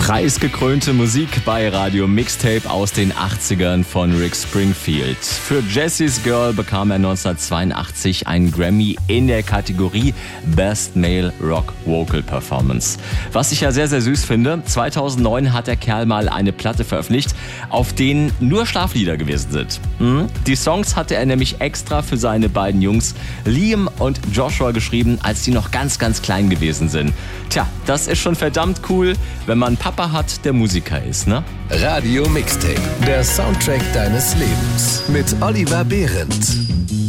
Preisgekrönte Musik bei Radio Mixtape aus den 80ern von Rick Springfield. Für Jesse's Girl bekam er 1982 einen Grammy in der Kategorie Best Male Rock Vocal Performance. Was ich ja sehr, sehr süß finde, 2009 hat der Kerl mal eine Platte veröffentlicht, auf denen nur Schlaflieder gewesen sind. Die Songs hatte er nämlich extra für seine beiden Jungs Liam und Joshua geschrieben, als die noch ganz, ganz klein gewesen sind. Tja, das ist schon verdammt cool, wenn man einen Papa hat, der Musiker ist, ne? Radio Mixtape, der Soundtrack deines Lebens mit Oliver Behrendt.